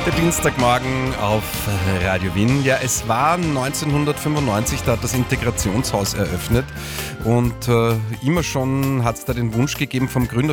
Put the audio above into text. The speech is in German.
Der Dienstagmorgen auf Radio Wien. Ja, es war 1995, da hat das Integrationshaus eröffnet und immer schon hat es da den Wunsch gegeben vom Gründer